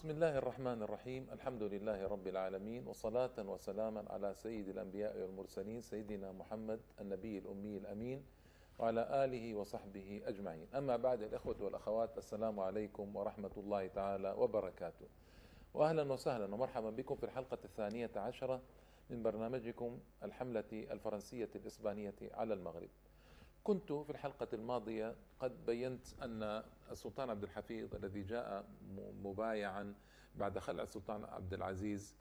بسم الله الرحمن الرحيم. الحمد لله رب العالمين، وصلاة وسلاما على سيد الأنبياء والمرسلين سيدنا محمد النبي الأمي الأمين وعلى آله وصحبه أجمعين. أما بعد، الإخوة والأخوات، السلام عليكم ورحمة الله تعالى وبركاته، وأهلا وسهلا ومرحبا بكم في الحلقة 12 من برنامجكم الحملة الفرنسية الإسبانية على المغرب. كنت في الحلقة الماضية قد بينت أن السلطان عبد الحفيظ الذي جاء مبايعا بعد خلع السلطان عبد العزيز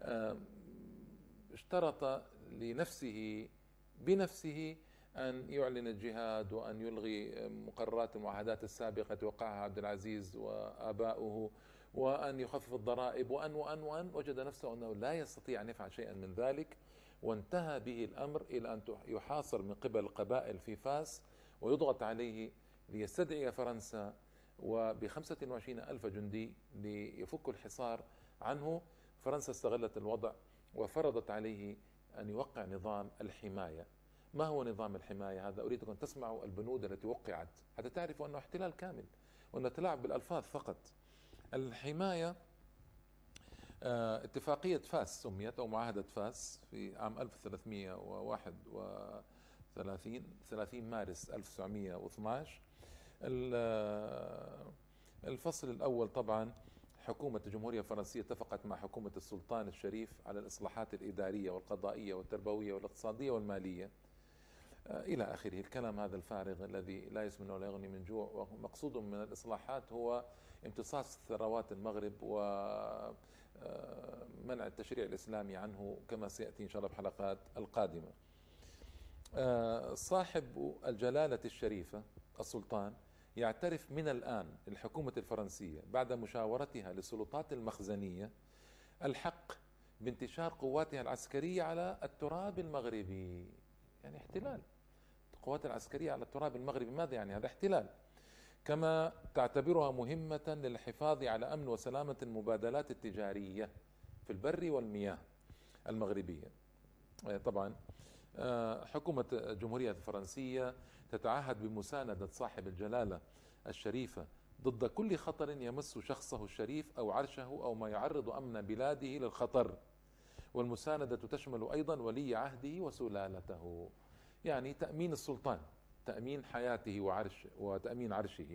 اشترط لنفسه بنفسه أن يعلن الجهاد وأن يلغي مقررات المعاهدات السابقة التي وقعها عبد العزيز وآباؤه، وأن يخفف الضرائب وأن وجد نفسه أنه لا يستطيع أن يفعل شيئا من ذلك، وانتهى به الأمر إلى أن يحاصر من قبل القبائل في فاس ويضغط عليه ليستدعي فرنسا وب25,000 جندي ليفكوا الحصار عنه. فرنسا استغلت الوضع وفرضت عليه أن يوقع نظام الحماية. ما هو نظام الحماية هذا؟ أريدكم أن تسمعوا البنود التي وقعت حتى تعرفوا أنه احتلال كامل وأنه تلاعب بالألفاظ فقط. الحماية اتفاقية فاس سميت، أو معاهدة فاس، في عام 1331 30 مارس 1912. الفصل الأول طبعا: حكومة الجمهورية الفرنسية اتفقت مع حكومة السلطان الشريف على الإصلاحات الإدارية والقضائية والتربوية والاقتصادية والمالية، إلى آخره. الكلام هذا الفارغ الذي لا يسمن ولا يغني من جوع. ومقصود من الإصلاحات هو امتصاص ثروات المغرب ومنع التشريع الإسلامي عنه، كما سيأتي إن شاء الله في الحلقات القادمة. صاحب الجلالة الشريفة السلطان يعترف من الآن الحكومة الفرنسية بعد مشاورتها للسلطات المخزنية الحق بانتشار قواتها العسكرية على التراب المغربي. يعني احتلال، القوات العسكرية على التراب المغربي. ماذا يعني هذا؟ احتلال. كما تعتبرها مهمة للحفاظ على أمن وسلامة المبادلات التجارية في البر والمياه المغربية. طبعا حكومة الجمهورية الفرنسية تتعهد بمساندة صاحب الجلالة الشريفة ضد كل خطر يمس شخصه الشريف أو عرشه أو ما يعرض أمن بلاده للخطر، والمساندة تشمل أيضا ولي عهده وسلالته، يعني تأمين السلطان، تأمين حياته وتأمين عرشه.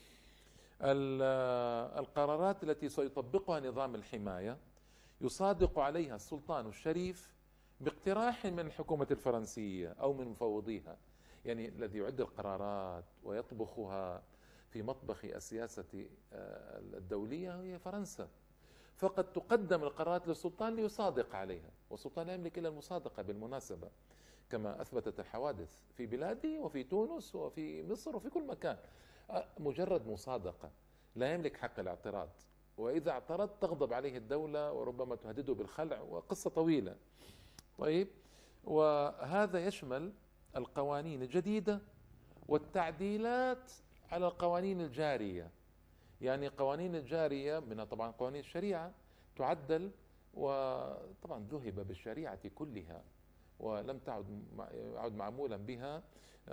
القرارات التي سيطبقها نظام الحماية يصادق عليها السلطان الشريف باقتراح من الحكومة الفرنسية أو من مفوضيها. يعني الذي يعد القرارات ويطبخها في مطبخ السياسة الدولية هي فرنسا، فقد تقدم القرارات للسلطان ليصادق عليها، والسلطان لا يملك إلا المصادقة بالمناسبة، كما أثبتت الحوادث في بلاده وفي تونس وفي مصر وفي كل مكان. مجرد مصادقة، لا يملك حق الاعتراض، وإذا اعترض تغضب عليه الدولة وربما تهدده بالخلع، وقصة طويلة. طيب، وهذا يشمل القوانين الجديدة والتعديلات على القوانين الجارية. يعني قوانين الجارية منها طبعا قوانين الشريعة تعدل، وطبعا ذهب بالشريعة كلها ولم يعد معمولا بها،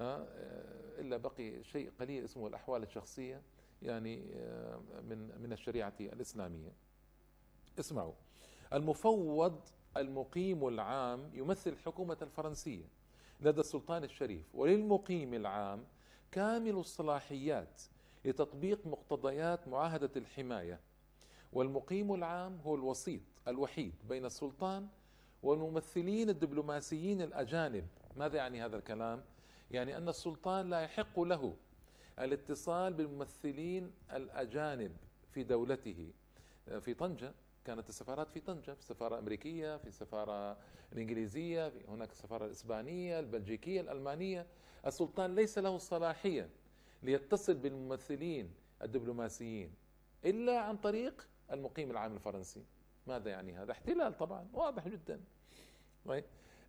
إلا بقي شيء قليل اسمه الأحوال الشخصية، يعني من الشريعة الإسلامية. اسمعوا: المفوض المقيم العام يمثل الحكومة الفرنسية لدى السلطان الشريف، وللمقيم العام كامل الصلاحيات لتطبيق مقتضيات معاهدة الحماية. والمقيم العام هو الوسيط الوحيد بين السلطان والممثلين الدبلوماسيين الأجانب. ماذا يعني هذا الكلام؟ يعني أن السلطان لا يحق له الاتصال بالممثلين الأجانب في دولته. في طنجة كانت السفارات، في طنجة في السفارة الأمريكية، في السفارة الإنجليزية، في هناك السفارة الإسبانية، البلجيكية، الألمانية. السلطان ليس له الصلاحية ليتصل بالممثلين الدبلوماسيين إلا عن طريق المقيم العام الفرنسي. ماذا يعني هذا؟ احتلال طبعا واضح جدا. طيب،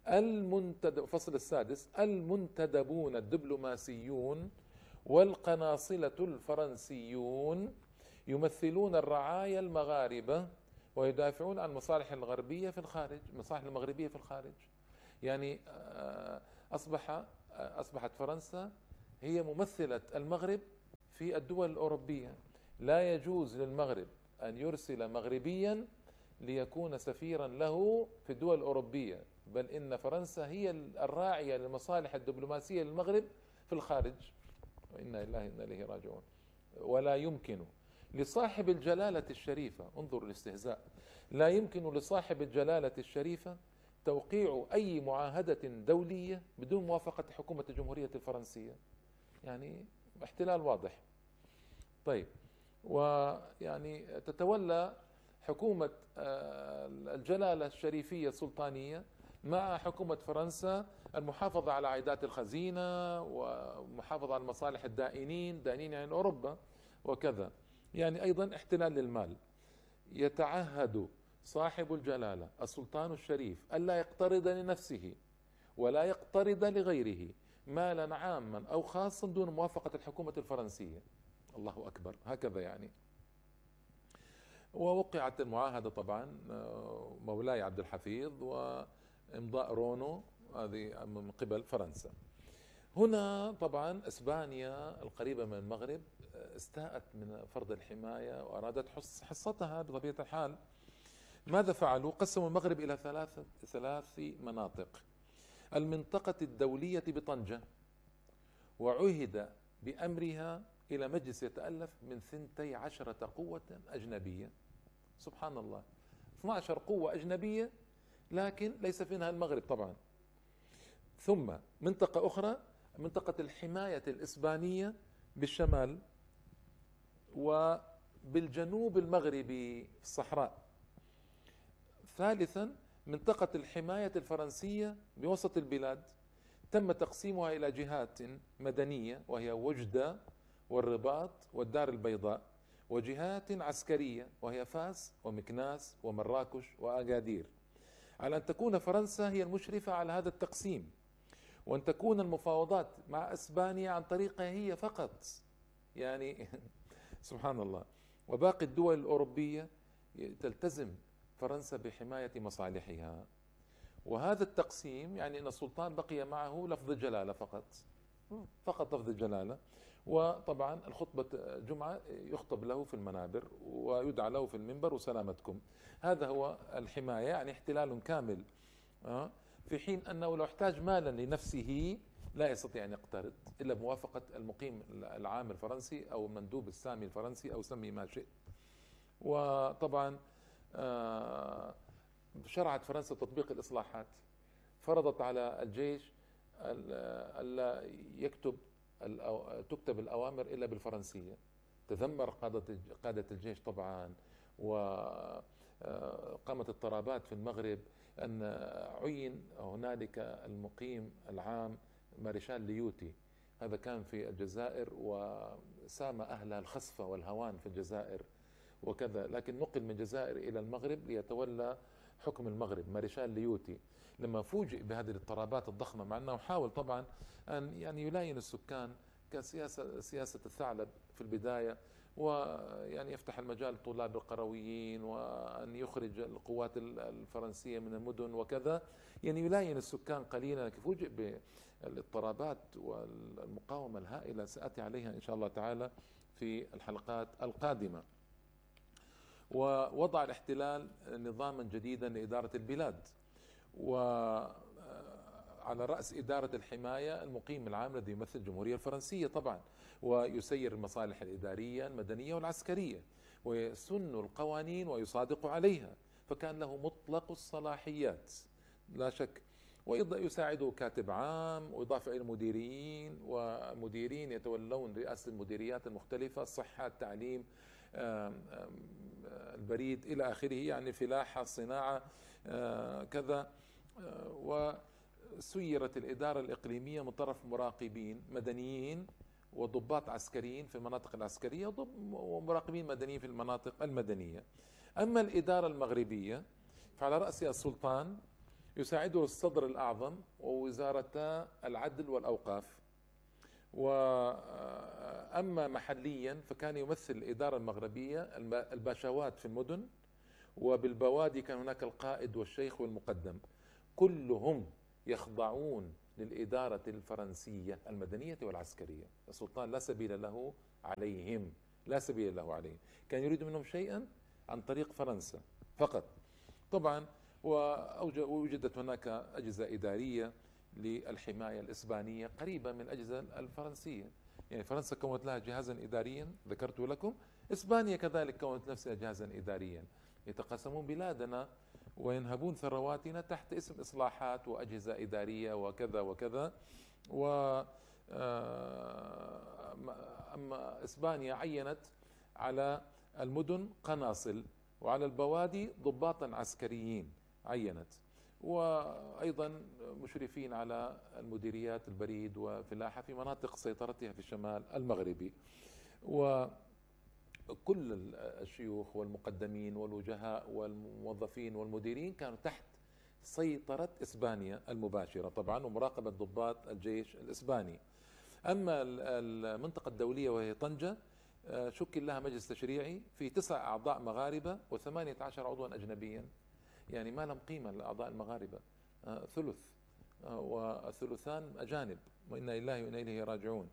فصل السادس: المنتدبون الدبلوماسيون والقناصلة الفرنسيون يمثلون الرعايا المغاربة ويدافعون عن المصالح الغربية في الخارج، المصالح المغربية في الخارج. يعني أصبحت فرنسا هي ممثلة المغرب في الدول الأوروبية. لا يجوز للمغرب أن يرسل مغربيا ليكون سفيرا له في الدول الأوروبية، بل إن فرنسا هي الراعية للمصالح الدبلوماسية للمغرب في الخارج. وإنا لله وإنا إليه راجعون. ولا يمكن لصاحب الجلالة الشريفة، انظر الاستهزاء، لا يمكن لصاحب الجلالة الشريفة توقيع أي معاهدة دولية بدون موافقة حكومة الجمهورية الفرنسية. يعني احتلال واضح. طيب، ويعني تتولى حكومة الجلالة الشريفية السلطانية مع حكومة فرنسا المحافظة على عائدات الخزينة ومحافظة على مصالح الدائنين، دائنين يعني أوروبا وكذا، يعني أيضا احتلال للمال. يتعهد صاحب الجلالة السلطان الشريف ألا يقترض لنفسه ولا يقترض لغيره مالا عاما أو خاصا دون موافقة الحكومة الفرنسية. الله أكبر، هكذا يعني. ووقعت المعاهدة طبعا مولاي عبد الحفيظ وإمضاء رونو هذه من قبل فرنسا. هنا طبعا إسبانيا القريبة من المغرب استاءت من فرض الحماية وأرادت حصتها بطبيعة الحال. ماذا فعلوا؟ قسموا المغرب إلى ثلاث مناطق. المنطقة الدولية بطنجة، وعهد بأمرها إلى مجلس يتألف من 12 قوة أجنبية. سبحان الله، 12 قوة أجنبية، لكن ليس فيها المغرب طبعا. ثم منطقة أخرى، منطقة الحماية الإسبانية بالشمال وبالجنوب المغربي في الصحراء. ثالثا منطقة الحماية الفرنسية بوسط البلاد، تم تقسيمها إلى جهات مدنية وهي وجدة والرباط والدار البيضاء، وجهات عسكرية وهي فاس ومكناس ومراكش وأغادير، على أن تكون فرنسا هي المشرفة على هذا التقسيم، وأن تكون المفاوضات مع إسبانيا عن طريقها هي فقط، يعني سبحان الله. وباقي الدول الأوروبية تلتزم فرنسا بحماية مصالحها. وهذا التقسيم يعني أن السلطان بقي معه لفظ الجلالة فقط، فقط لفظ الجلالة. وطبعا الخطبة جمعة يخطب له في المنابر ويدعى له في المنبر وسلامتكم. هذا هو الحماية، يعني احتلال كامل. في حين أنه لو احتاج مالا لنفسه لا يستطيع أن يقترض إلا بموافقة المقيم العام الفرنسي أو المندوب السامي الفرنسي أو سمي ما شئت. وطبعا شرعت فرنسا تطبيق الإصلاحات، فرضت على الجيش ألا تكتب الأوامر إلا بالفرنسية. تذمر قادة الجيش طبعا، وقامت اضطرابات في المغرب أن عين هنالك المقيم العام مارشال ليوتي، هذا كان في الجزائر وسام أهلها الخسفة والهوان في الجزائر وكذا، لكن نقل من الجزائر إلى المغرب ليتولى حكم المغرب مارشال ليوتي. لما فوجئ بهذه الاضطرابات الضخمة، مع أنه حاول طبعا أن يعني يلاين السكان كسياسة الثعلب في البداية، ويعني يفتح المجال للطلاب القرويين وأن يخرج القوات الفرنسية من المدن وكذا، يعني يلاين السكان قليلا. لكن فوجئ بالاضطرابات والمقاومة الهائلة سأتي عليها إن شاء الله تعالى في الحلقات القادمة. ووضع الاحتلال نظاما جديدا لإدارة البلاد، وعلى رأس إدارة الحماية المقيم العام الذي يمثل الجمهورية الفرنسية طبعا، ويسير المصالح الإدارية المدنية والعسكرية، ويسن القوانين ويصادق عليها، فكان له مطلق الصلاحيات لا شك. ويساعده كاتب عام، وإضافة إلى مديرين ومديرين يتولون رئاسة المديريات المختلفة، الصحة، التعليم، البريد إلى آخره، يعني فلاحة، صناعة، كذا. وسيرت الإدارة الإقليمية من طرف مراقبين مدنيين وضباط عسكريين في المناطق العسكرية ومراقبين مدنيين في المناطق المدنية. أما الإدارة المغربية فعلى رأسها السلطان، يساعده الصدر الأعظم ووزارتا العدل والأوقاف. وأما محليا فكان يمثل الإدارة المغربية الباشوات في المدن، وبالبوادي كان هناك القائد والشيخ والمقدم، كلهم يخضعون للإدارة الفرنسية المدنية والعسكرية. السلطان لا سبيل له عليهم، لا سبيل له عليهم. كان يريد منهم شيئا عن طريق فرنسا فقط. طبعا ووجدت هناك أجهزة إدارية للحماية الإسبانية قريبة من الأجهزة الفرنسية. يعني فرنسا كونت لها جهازا إداريا ذكرت لكم، إسبانيا كذلك كونت نفسها جهازا إداريا، يتقاسمون بلادنا وينهبون ثرواتنا تحت اسم إصلاحات وأجهزة إدارية وكذا وكذا. و أما إسبانيا عينت على المدن قناصل، وعلى البوادي ضباطا عسكريين عينت، وأيضا مشرفين على المديريات البريد وفلاحة في مناطق سيطرتها في الشمال المغربي. وكل الشيوخ والمقدمين والوجهاء والموظفين والمديرين كانوا تحت سيطرة إسبانيا المباشرة طبعا، ومراقبة ضباط الجيش الإسباني. أما المنطقة الدولية وهي طنجة شكل لها مجلس تشريعي في 9 أعضاء مغاربة و18 عضوا أجنبيا، يعني ما لهم قيمة الأعضاء المغاربة، ثلث والثلثان أجانب، وإنا لله وإنا إليه راجعون.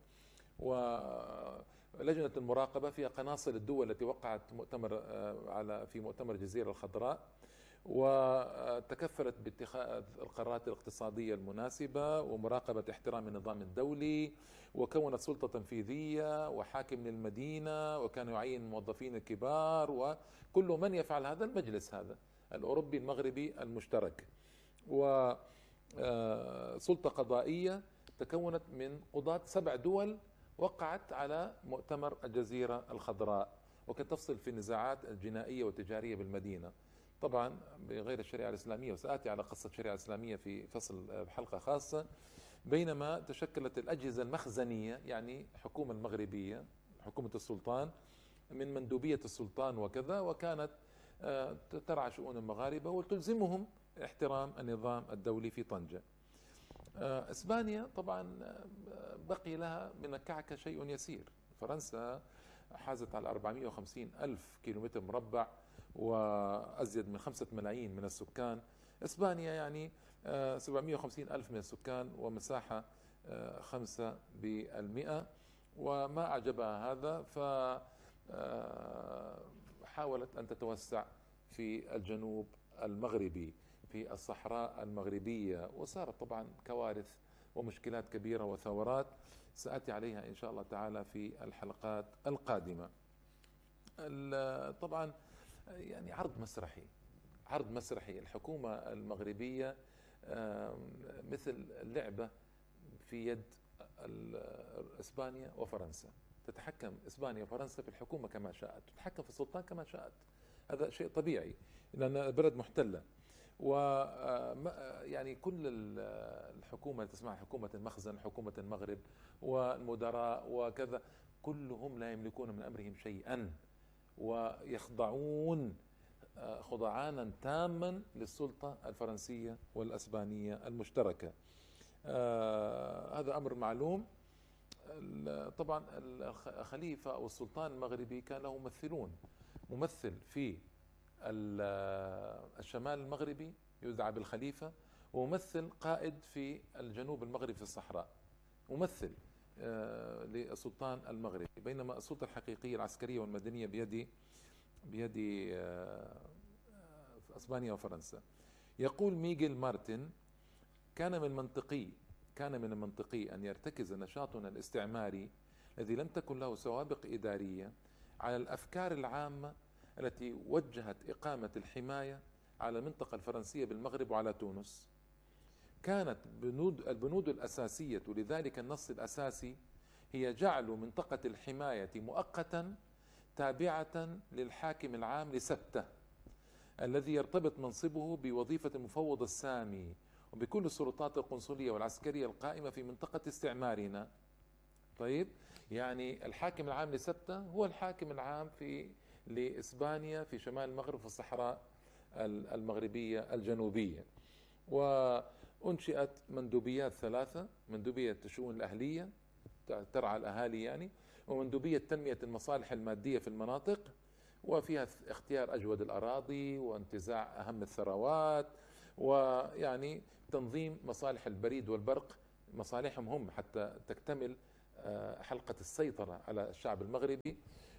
ولجنة المراقبة فيها قناصل الدول التي وقعت في مؤتمر الجزيرة الخضراء، وتكفلت باتخاذ القرارات الاقتصادية المناسبة ومراقبة احترام النظام الدولي، وكونت سلطة تنفيذية وحاكم للمدينة، وكانوا يعين الموظفين الكبار، وكل من يفعل هذا المجلس هذا الأوروبي المغربي المشترك. وسلطة قضائية تكونت من قضاة 7 دول وقعت على مؤتمر الجزيرة الخضراء، وكانت تفصل في النزاعات الجنائية والتجارية بالمدينة، طبعا بغير الشريعة الإسلامية، وسآتي على قصة الشريعة الإسلامية في فصل حلقة خاصة. بينما تشكلت الأجهزة المخزنية، يعني حكومة المغربية حكومة السلطان من مندوبية السلطان وكذا، وكانت ترعى شؤون المغاربة وتلزمهم احترام النظام الدولي في طنجة. إسبانيا طبعا بقي لها من الكعكة شيء يسير. فرنسا حازت على 450 ألف كيلومتر مربع وأزيد من 5 ملايين من السكان. إسبانيا يعني 750 ألف من السكان ومساحة 5%. وما أعجبها هذا فحاولت أن تتوسع في الجنوب المغربي في الصحراء المغربية، وصارت طبعا كوارث ومشكلات كبيرة وثورات سأتي عليها إن شاء الله تعالى في الحلقات القادمة. طبعا يعني عرض مسرحي الحكومة المغربية مثل لعبة في يد إسبانيا وفرنسا. تتحكم إسبانيا وفرنسا في الحكومة كما شاءت، تتحكم في السلطان كما شاءت، هذا شيء طبيعي لأن البلد محتلة. و يعني كل الحكومة تسمى حكومة المخزن، حكومة المغرب، والمدراء وكذا، كلهم لا يملكون من أمرهم شيئا، ويخضعون خضعانا تاما للسلطة الفرنسية والأسبانية المشتركة. هذا أمر معلوم. طبعا الخليفة أو السلطان المغربي كان له ممثلون، ممثل في الشمال المغربي يدعى بالخليفة، وممثل قائد في الجنوب المغربي في الصحراء، ممثل للسلطان المغربي، بينما السلطة الحقيقية العسكرية والمدنية بيد اسبانيا وفرنسا. يقول ميغيل مارتن: كان من المنطقي أن يرتكز نشاطنا الاستعماري الذي لم تكن له سوابق إدارية على الأفكار العامة التي وجهت إقامة الحماية على المنطقة الفرنسية بالمغرب وعلى تونس. كانت البنود الأساسية لذلك النص الأساسي هي جعل منطقة الحماية مؤقتا تابعة للحاكم العام لسبتة، الذي يرتبط منصبه بوظيفة المفوض السامي وبكل السلطات القنصلية والعسكرية القائمة في منطقة استعمارنا. طيب، يعني الحاكم العام لسبتة هو الحاكم العام لإسبانيا في شمال المغرب في الصحراء المغربية الجنوبية. وأنشئت مندوبيات 3: مندوبية الشؤون الأهلية ترعى الأهالي يعني، ومندوبية تنمية المصالح المادية في المناطق، وفيها اختيار أجود الأراضي وانتزاع أهم الثروات، ويعني تنظيم مصالح البريد والبرق، مصالحهم هم حتى تكتمل حلقة السيطرة على الشعب المغربي.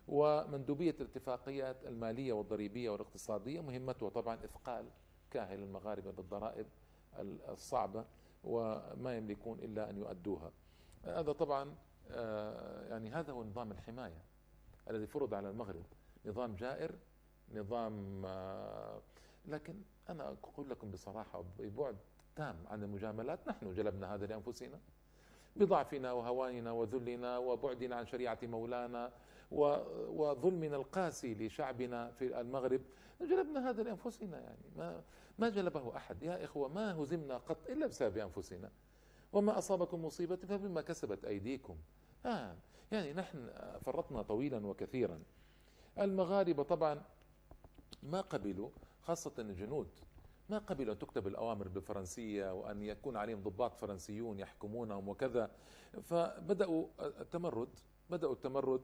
ومندوبية الاتفاقيات المالية والضريبية والاقتصادية مهمتها طبعا إثقال كاهل المغاربة بالضرائب الصعبة، وما يملكون إلا أن يؤدوها. هذا طبعا يعني هذا هو نظام الحماية الذي فرض على المغرب، نظام جائر، نظام لكن أنا أقول لكم بصراحة ببعد تام عن المجاملات، نحن جلبنا هذا لأنفسنا بضعفنا وهواننا وذلنا وبعدنا عن شريعة مولانا وظلمنا القاسي لشعبنا في المغرب. جلبنا هذا لأنفسنا، يعني ما جلبه أحد يا إخوة. ما هزمنا قط إلا بسبب أنفسنا، وما أصابكم مصيبة فبما كسبت أيديكم. يعني نحن فرطنا طويلا وكثيرا. المغاربة طبعا ما قبلوا، خاصة الجنود، ما قبلوا أن تكتب الأوامر بالفرنسية وأن يكون عليهم ضباط فرنسيون يحكمونهم وكذا. فبدأوا التمرد.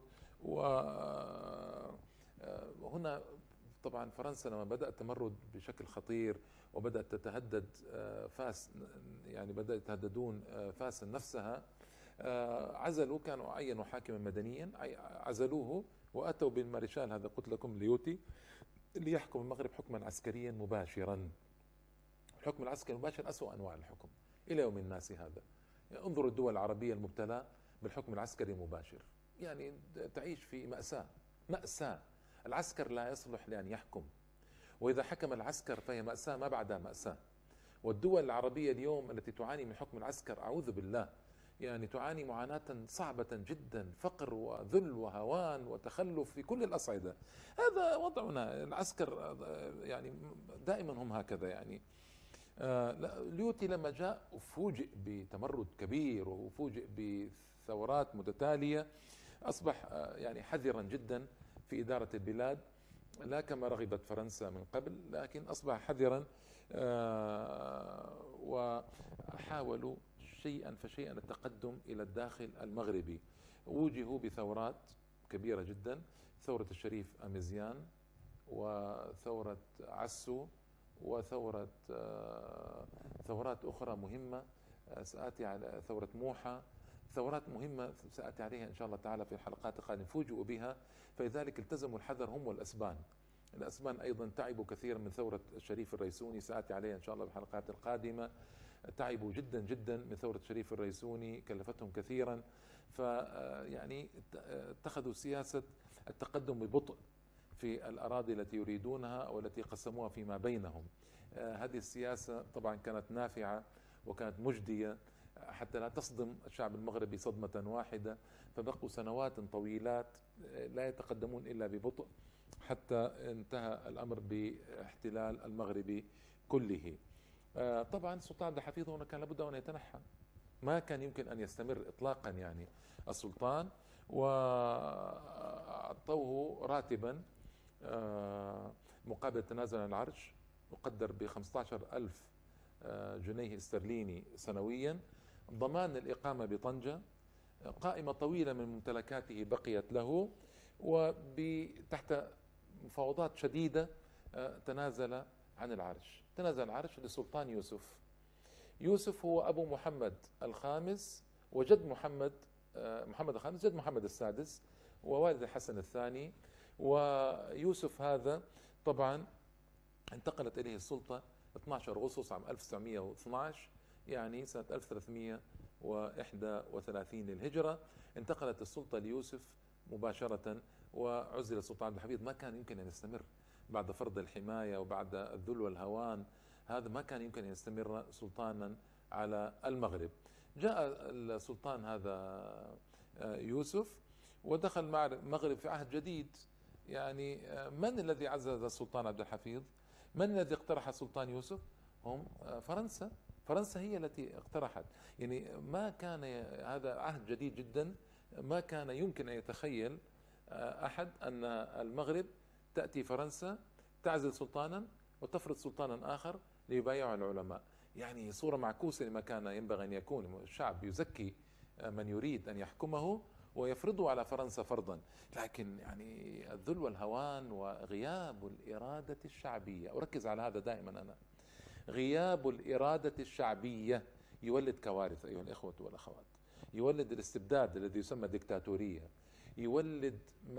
وهنا طبعا فرنسا لما بدأ التمرد بشكل خطير وبدأت تتهدد فاس، يعني بدأت يتهددون فاس نفسها، عزلوا، كانوا عينوا حاكما مدنيا، عزلوه وأتوا بالمارشال هذا قلت لكم ليوتي ليحكم المغرب حكما عسكريا مباشرا. الحكم العسكري المباشر أسوأ أنواع الحكم إلى يوم الناس هذا. يعني انظروا الدول العربية المبتلى بالحكم العسكري المباشر، يعني تعيش في مأساة. العسكر لا يصلح لأن يحكم، وإذا حكم العسكر فهي مأساة ما بعدها مأساة. والدول العربية اليوم التي تعاني من حكم العسكر أعوذ بالله، يعني تعاني معاناة صعبة جدا، فقر وذل وهوان وتخلف في كل الأصعدة. هذا وضعنا. العسكر يعني دائما هم هكذا. يعني ليوتي لما جاء فوجئ بتمرد كبير وفوجئ بثورات متتالية، أصبح يعني حذرا جدا في إدارة البلاد، لا كما رغبت فرنسا من قبل، لكن أصبح حذرا. وحاولوا شيئا فشيئا التقدم إلى الداخل المغربي. وجهوا بثورات كبيرة جدا، ثورة الشريف أميزيان، وثورة عسو، وثورة ثورات أخرى مهمة سآتي على ثورة موحة، ثورات مهمة سآتي عليها إن شاء الله تعالى في الحلقات القادمة. فوجئوا بها، فلذلك التزموا الحذر هم والأسبان. الأسبان أيضا تعبوا كثيرا من ثورة الشريف الريسوني، سآتي عليها إن شاء الله في الحلقات القادمة. تعبوا جدا جدا من ثورة الشريف الريسوني، كلفتهم كثيرا. فيعني اتخذوا سياسة التقدم ببطء في الأراضي التي يريدونها أو التي قسموها فيما بينهم. هذه السياسة طبعا كانت نافعة وكانت مجدية حتى لا تصدم الشعب المغربي صدمة واحدة، فبقوا سنوات طويلات لا يتقدمون إلا ببطء حتى انتهى الأمر باحتلال المغرب كله. طبعا السلطان عبد الحفيظ هنا كان لابد أن يتنحى، ما كان يمكن أن يستمر إطلاقا يعني السلطان. وأعطوه راتبا مقابل تنازل عن العرش يقدر ب15,000 جنيه استرليني سنويا، ضمان الإقامة بطنجة، قائمة طويلة من ممتلكاته بقيت له، وتحت مفاوضات شديدة تنازل عن العرش. تنازل عن العرش للسلطان يوسف. يوسف هو أبو محمد الخامس وجد محمد الخامس، جد محمد السادس ووالد الحسن الثاني. ويوسف هذا طبعا انتقلت إليه السلطة 12 أغسطس عام 1912، يعني سنة 1331 للهجرة. انتقلت السلطة ليوسف مباشرة، وعزل السلطان عبد الحفيظ. ما كان يمكن أن يستمر بعد فرض الحماية وبعد الذل والهوان، هذا ما كان يمكن أن يستمر سلطانا على المغرب. جاء السلطان هذا يوسف ودخل مع المغرب في عهد جديد. يعني من الذي عزز السلطان عبد الحفيظ؟ من الذي اقترح السلطان يوسف؟ هم فرنسا. فرنسا هي التي اقترحت. يعني ما كان، هذا عهد جديد جدا، ما كان يمكن أن يتخيل أحد أن المغرب تأتي فرنسا تعزل سلطانا وتفرض سلطانا آخر ليبايعه العلماء. يعني صورة معكوسة لما كان ينبغي أن يكون. الشعب يزكي من يريد أن يحكمه ويفرضه على فرنسا فرضا، لكن يعني الذل والهوان وغياب الإرادة الشعبية. أركز على هذا دائما أنا. غياب الإرادة الشعبية يولد كوارث أيها الإخوة والأخوات، يولد الاستبداد الذي يسمى ديكتاتورية، يولد